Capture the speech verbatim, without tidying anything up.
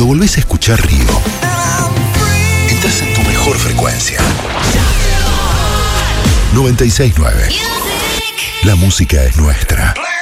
Cuando volvés a escuchar Río, entras en tu mejor frecuencia. noventa y seis punto nueve. La música es nuestra.